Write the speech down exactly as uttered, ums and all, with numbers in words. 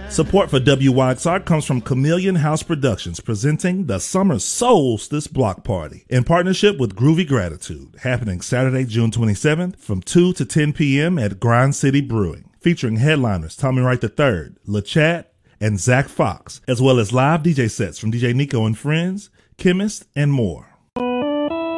Support for W Y X R comes from Chameleon House Productions, presenting the Summer Solstice Block Party in partnership with Groovy Gratitude, happening Saturday, June twenty-seventh from two to ten p.m. at Grind City Brewing, featuring headliners Tommy Wright the third, LeChat, and Zach Fox, as well as live D J sets from D J Nico and Friends, Chemist, and more.